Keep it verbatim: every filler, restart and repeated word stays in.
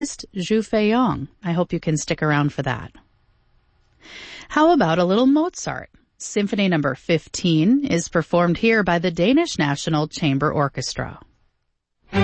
Zhu Feiyong. I hope you can stick around for that. How about a little Mozart? Symphony number fifteen is performed here by the Danish National Chamber Orchestra.